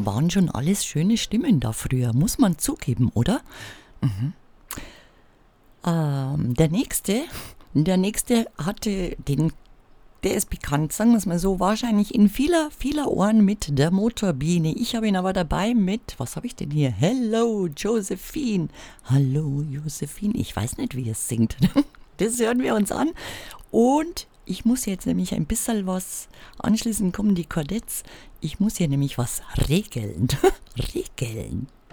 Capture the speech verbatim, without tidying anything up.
waren schon alles schöne Stimmen da früher, muss man zugeben, oder? Mhm. Ähm, der nächste, der nächste hatte den, der ist bekannt, sagen wir es mal so, wahrscheinlich in vieler, vieler Ohren mit der Motorbiene. Ich habe ihn aber dabei mit, was habe ich denn hier? Hello, Josephine. Hallo, Josephine. Ich weiß nicht, wie es singt. Das hören wir uns an. Und ich muss jetzt nämlich ein bisschen was, anschließend kommen die Kordettes. Ich muss hier nämlich was regeln. Regeln.